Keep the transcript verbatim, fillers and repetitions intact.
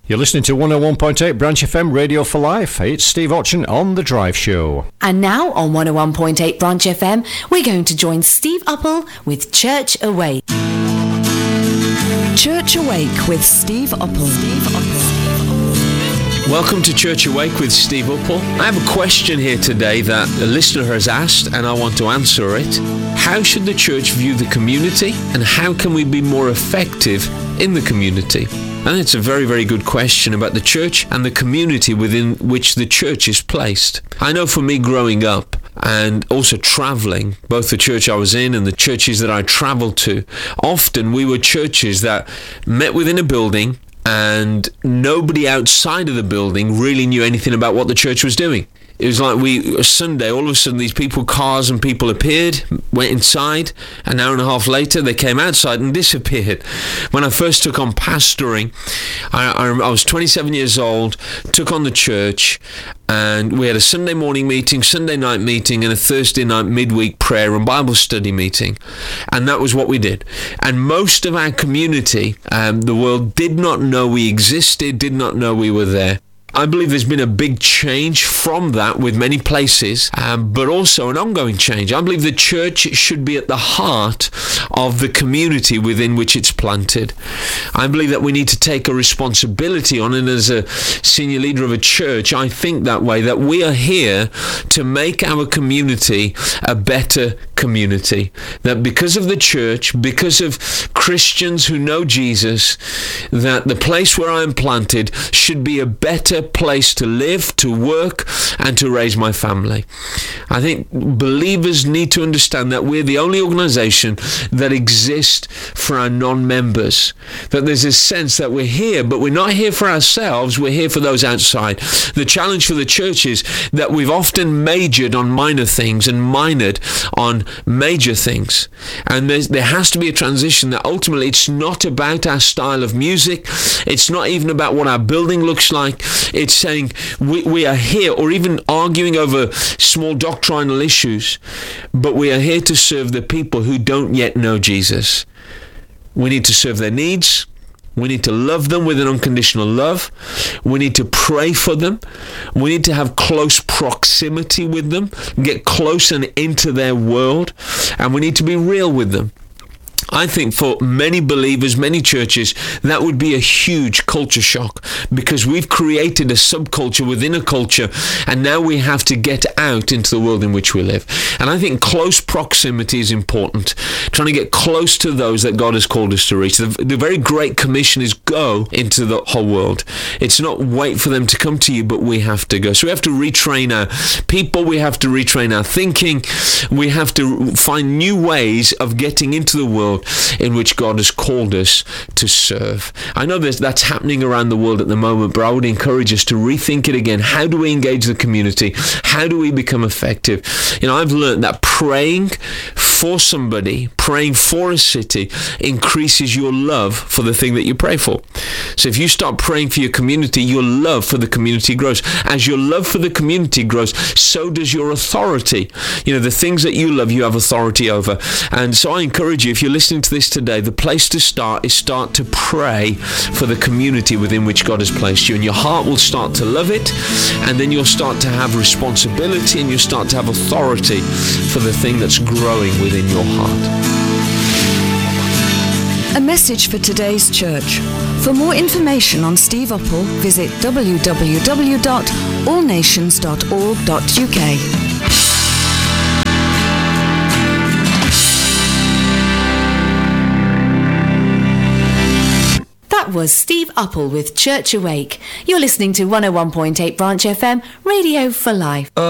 You're listening to one oh one point eight Branch F M Radio for Life. It's Steve Otchen on The Drive Show. And now on one oh one point eight Branch F M, we're going to join Steve Uppal with Church Awake. Church Awake with Steve Uppal. Steve Uppal. Welcome to Church Awake with Steve Uppal. I have a question here today that a listener has asked, and I want to answer it. How should the church view the community, and how can we be more effective in the community? And it's a very, very good question about the church and the community within which the church is placed. I know for me growing up and also traveling, both the church I was in and the churches that I traveled to, often we were churches that met within a building and nobody outside of the building really knew anything about what the church was doing. It was like we, Sunday, all of a sudden these people, cars and people appeared, went inside, an hour and a half later they came outside and disappeared. When I first took on pastoring, I, I, I was twenty-seven years old, took on the church, and we had a Sunday morning meeting, Sunday night meeting, and a Thursday night midweek prayer and Bible study meeting. And that was what we did. And most of our community, um, the world did not know we existed, did not know we were there. I believe there's been a big change from that with many places, um, but also an ongoing change. I believe the church should be at the heart of the community within which it's planted. I believe that we need to take a responsibility on it as a senior leader of a church. I think that way, that we are here to make our community a better community. That because of the church, because of Christians who know Jesus, that the place where I am planted should be a better place to live, to work, and to raise my family. I think believers need to understand that we're the only organization that exists for our non-members. That there's a sense that we're here, but we're not here for ourselves, we're here for those outside. The challenge for the church is that we've often majored on minor things and minored on major things. And there's, there has to be a transition that ultimately it's not about our style of music, it's not even about what our building looks like. It's saying we, we are here, or even arguing over small doctrinal issues, but we are here to serve the people who don't yet know Jesus. We need to serve their needs. We need to love them with an unconditional love. We need to pray for them. We need to have close proximity with them, get close and into their world, and we need to be real with them. I think for many believers, many churches, that would be a huge culture shock, because we've created a subculture within a culture, and now we have to get out into the world in which we live. And I think close proximity is important, trying to get close to those that God has called us to reach. The, the very Great Commission is go into the whole world. It's not wait for them to come to you, but we have to go. So we have to retrain our people, we have to retrain our thinking, we have to find new ways of getting into the world in which God has called us to serve. I know that that's happening around the world at the moment, but I would encourage us to rethink it again. How do we engage the community? How do we become effective? You know, I've learned that praying for somebody, praying for a city, increases your love for the thing that you pray for. So if you start praying for your community, your love for the community grows. As your love for the community grows, so does your authority. You know, the things that you love, you have authority over. And so I encourage you, if you're listening to this today, the place to start is start to pray for the community within which God has placed you. And your heart will start to love it, and then you'll start to have responsibility, and you'll start to have authority for the thing that's growing within your heart. A message for today's church. For more information on Steve Uppal, visit w w w dot all nations dot org dot u k. That was Steve Uppal with Church Awake. You're listening to one oh one point eight Branch F M, Radio for Life.